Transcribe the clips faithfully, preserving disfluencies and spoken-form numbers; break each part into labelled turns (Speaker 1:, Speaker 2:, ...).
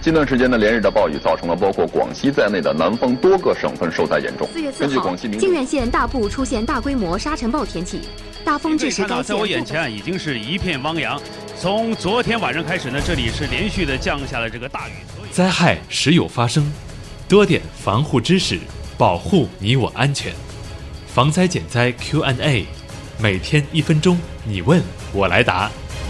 Speaker 1: 近段时间的连日的暴雨造成了包括广西在内的南方多个省份受灾严重。
Speaker 2: 四月四号，靖远县大部出现大规模沙尘暴天气，大风致使该县。
Speaker 3: 在我眼前啊，已经是一片汪洋。从昨天晚上开始呢，这里是连续的降下了这个大雨。
Speaker 4: 灾害时有发生，多点防护知识，保护你我安全。防灾减灾 Q and A， 每天一分钟，你问我来答。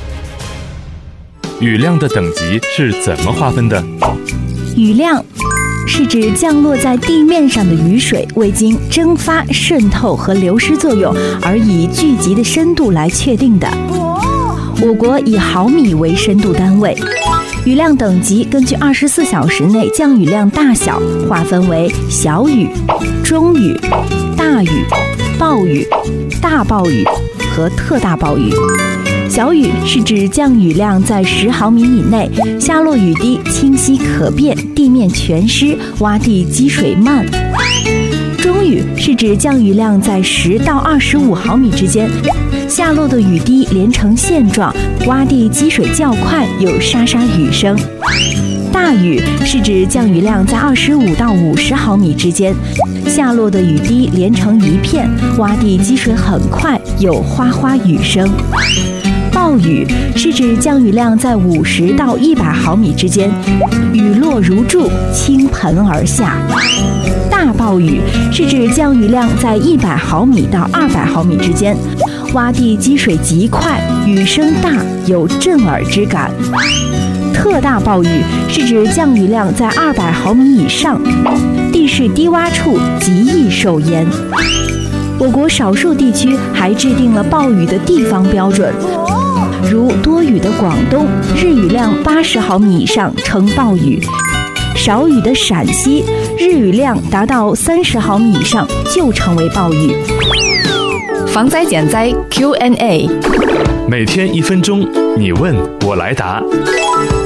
Speaker 4: 雨量的等级是怎么划分的？
Speaker 5: 雨量是指降落在地面上的雨水未经蒸发、渗透和流失作用而以聚集的深度来确定的。我国以毫米为深度单位，雨量等级根据二十四小时内降雨量大小划分为小雨、中雨、大雨、暴雨、大暴雨和特大暴雨。小雨是指降雨量在十毫米以内，下落雨滴清晰可辨，地面全湿，洼地积水慢。中雨是指降雨量在十到二十五毫米之间，下落的雨滴连成线状，洼地积水较快，有沙沙雨声。大雨是指降雨量在二十五到五十毫米之间，下落的雨滴连成一片，洼地积水很快，有哗哗雨声。暴雨是指降雨量在五十到一百毫米之间，雨落如注，倾盆而下。大暴雨是指降雨量在一百毫米到二百毫米之间，洼地积水极快，雨声大，有震耳之感。特大暴雨是指降雨量在二百毫米以上，地势低洼处极易受淹。我国少数地区还制定了暴雨的地方标准，如多雨的广东，日雨量八十毫米以上称暴雨；少雨的陕西，日雨量达到三十毫米以上就成为暴雨。
Speaker 6: 防灾减灾 Q and A，
Speaker 4: 每天一分钟，你问我来答。